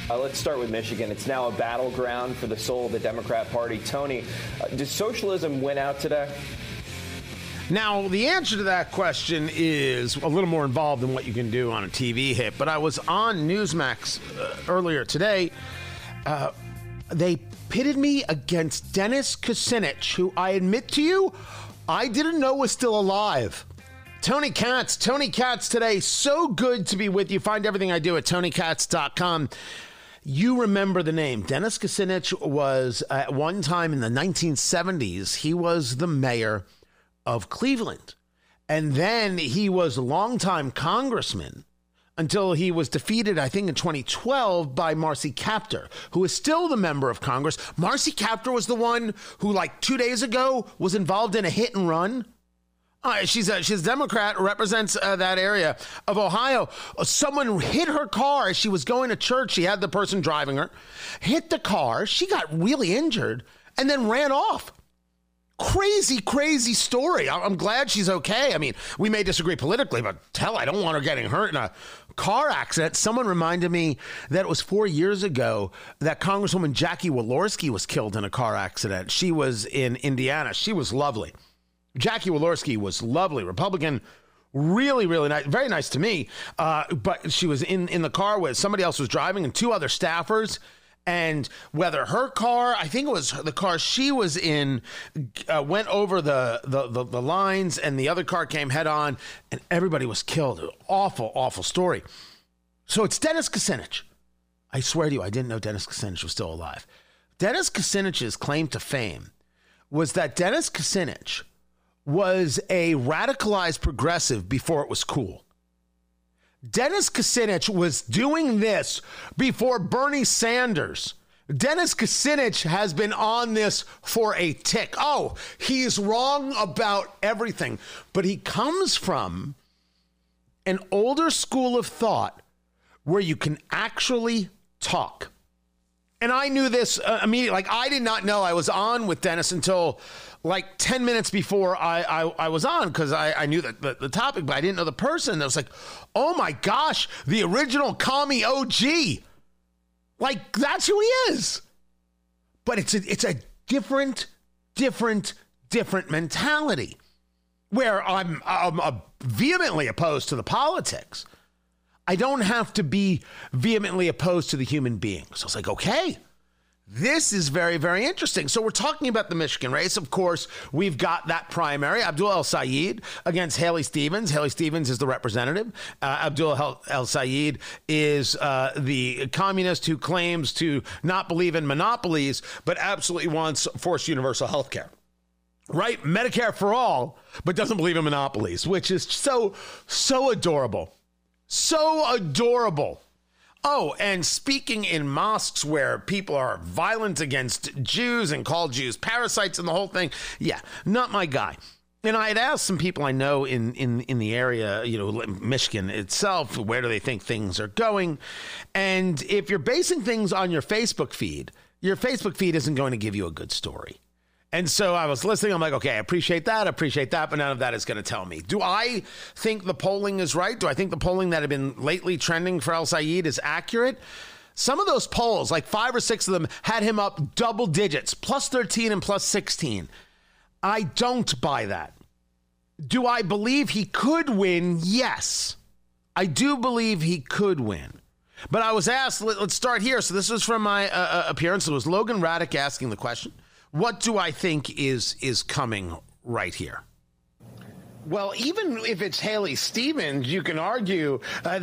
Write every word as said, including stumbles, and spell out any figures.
Uh, let's start with Michigan. It's now a battleground for the soul of the Democrat Party. Tony, uh, does socialism win out today? Now, the answer to that question is a little more involved than what you can do on a T V hit. But I was on Newsmax uh, earlier today. Uh, they pitted me against Dennis Kucinich, who I admit to you, I didn't know was still alive. Tony Katz, Tony Katz today. So good to be with you. Find everything I do at tony katz dot com. You remember the name. Dennis Kucinich was, at one time in the nineteen seventies, he was the mayor of Cleveland. And then he was a longtime congressman until he was defeated, I think, in twenty twelve by Marcy Kaptur, who is still the member of Congress. Marcy Kaptur was the one who, like, two days ago was involved in a hit and run. Uh, she's a she's a Democrat, represents uh, that area of Ohio. Uh, someone hit her car as she was going to church. She had the person driving her, hit the car. She got really injured and then ran off. Crazy, crazy story. I'm glad she's okay. I mean, we may disagree politically, but hell, I don't want her getting hurt in a car accident. Someone reminded me that it was four years ago that Congresswoman Jackie Walorski was killed in a car accident. She was in Indiana. She was lovely. Jackie Walorski was lovely, Republican, really, really nice, very nice to me. Uh, but she was in, in the car with somebody else was driving and two other staffers. And whether her car, I think it was the car she was in, uh, went over the, the, the, the lines and the other car came head on and everybody was killed. Awful, awful story. So it's Dennis Kucinich. I swear to you, I didn't know Dennis Kucinich was still alive. Dennis Kucinich's claim to fame was that Dennis Kucinich was a radicalized progressive before it was cool. Dennis Kucinich was doing this before Bernie Sanders. Dennis Kucinich has been on this for a tick. Oh, he's wrong about everything. But he comes from an older school of thought where you can actually talk. And I knew this uh, immediately. Like, I did not know I was on with Dennis until like ten minutes before I, I, I was on, because I, I knew that the, the topic, but I didn't know the person. I was like, oh my gosh, the original commie O G. Like, that's who he is. But it's a, it's a different, different, different mentality where I'm, I'm uh, vehemently opposed to the politics. I don't have to be vehemently opposed to the human being. So I was like, okay, this is very, very interesting. So we're talking about the Michigan race. Of course, we've got that primary, Abdul El-Sayed against Haley Stevens. Haley Stevens is the representative. Uh, Abdul El-Sayed is uh, the communist who claims to not believe in monopolies, but absolutely wants forced universal health care. Right? Medicare for all, but doesn't believe in monopolies, which is so, so adorable. So adorable. Oh, and speaking in mosques where people are violent against Jews and call Jews parasites and the whole thing. Yeah, not my guy. And I had asked some people I know in, in, in the area, you know, Michigan itself, where do they think things are going? And if you're basing things on your Facebook feed, your Facebook feed isn't going to give you a good story. And so I was listening. I'm like, okay, I appreciate that. I appreciate that. But none of that is going to tell me. Do I think the polling is right? Do I think the polling that had been lately trending for El-Sayed is accurate? Some of those polls, like five or six of them, had him up double digits, plus thirteen and plus sixteen. I don't buy that. Do I believe he could win? Yes. I do believe he could win. But I was asked, let, let's start here. So this was from my uh, appearance. It was Logan Raddick asking the question. What do I think is is coming right here? Well, even if it's Haley Stevens, you can argue uh,